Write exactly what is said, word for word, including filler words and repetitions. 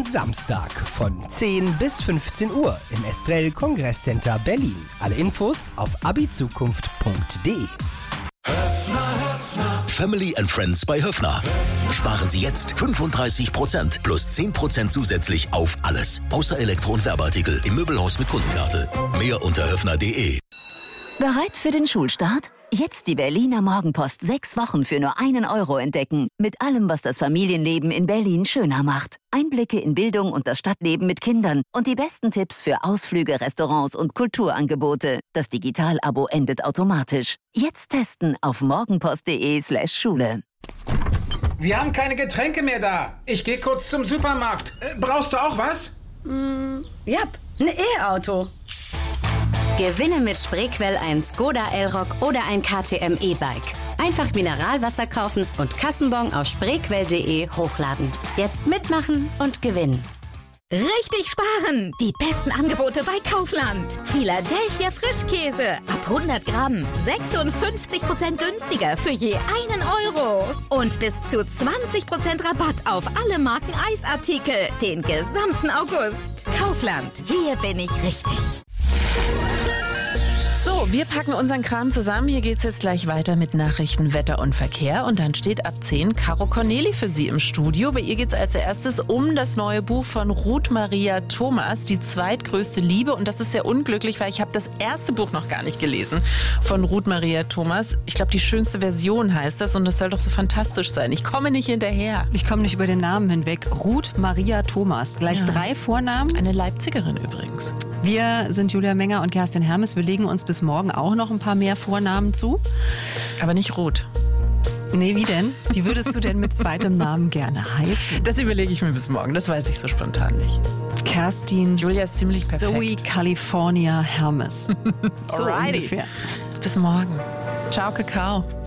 jeden Samstag von zehn bis fünfzehn Uhr im Estrell Kongresscenter Berlin. Alle Infos auf abizukunft punkt de. Family and Friends bei Höffner. Sparen Sie jetzt fünfunddreißig Prozent plus zehn Prozent zusätzlich auf alles. Außer Elektro- und Werbeartikel im Möbelhaus mit Kundenkarte. Mehr unter höffner punkt de. Bereit für den Schulstart? Jetzt die Berliner Morgenpost sechs Wochen für nur einen Euro entdecken. Mit allem, was das Familienleben in Berlin schöner macht. Einblicke in Bildung und das Stadtleben mit Kindern und die besten Tipps für Ausflüge, Restaurants und Kulturangebote. Das Digital-Abo endet automatisch. Jetzt testen auf morgenpost punkt de slash Schule. Wir haben keine Getränke mehr da. Ich gehe kurz zum Supermarkt. Äh, brauchst du auch was? Mm, ja, ein E-Auto. Gewinne mit Spreequell ein Skoda Elrock oder ein K T M E-Bike. Einfach Mineralwasser kaufen und Kassenbon auf spreequell punkt de hochladen. Jetzt mitmachen und gewinnen. Richtig sparen! Die besten Angebote bei Kaufland. Philadelphia Frischkäse ab hundert Gramm. sechsundfünfzig Prozent günstiger für je einen Euro. Und bis zu zwanzig Prozent Rabatt auf alle Marken Eisartikel. Den gesamten August. Kaufland. Hier bin ich richtig. So, wir packen unseren Kram zusammen. Hier geht's jetzt gleich weiter mit Nachrichten, Wetter und Verkehr. Und dann steht ab zehn Caro Corneli für Sie im Studio. Bei ihr geht's als erstes um das neue Buch von Ruth Maria Thomas, Die zweitgrößte Liebe. Und das ist sehr unglücklich, weil ich habe das erste Buch noch gar nicht gelesen von Ruth Maria Thomas. Ich glaube, die schönste Version heißt das und das soll doch so fantastisch sein. Ich komme nicht hinterher. Ich komme nicht über den Namen hinweg. Ruth Maria Thomas. Gleich ja. drei Vornamen. Eine Leipzigerin übrigens. Wir sind Julia Menger und Kerstin Hermes. Wir legen uns bis morgen auch noch ein paar mehr Vornamen zu. Aber nicht Ruth. Nee, wie denn? Wie würdest du denn mit zweitem Namen gerne heißen? Das überlege ich mir bis morgen. Das weiß ich so spontan nicht. Kerstin Julia ist ziemlich perfekt. Zoe California Hermes. So Alrighty. ungefähr. Bis morgen. Ciao, Kakao.